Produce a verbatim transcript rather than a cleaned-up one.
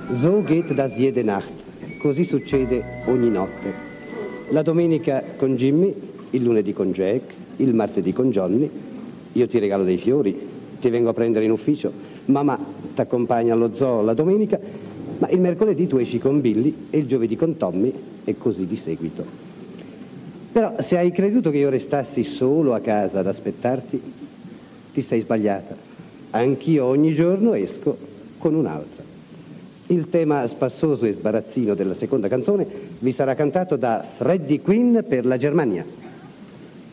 So geht das jede Nacht. Così succede ogni notte. La domenica con Jimmy, il lunedì con Jack, il martedì con Johnny. Io ti regalo dei fiori, ti vengo a prendere in ufficio. Mamma ti accompagna allo zoo la domenica, ma il mercoledì tu esci con Billy e il giovedì con Tommy e così di seguito. Però se hai creduto che io restassi solo a casa ad aspettarti, ti sei sbagliata. Anch'io ogni giorno esco con un'altra. Il tema spassoso e sbarazzino della seconda canzone vi sarà cantato da Freddie Quinn per la Germania.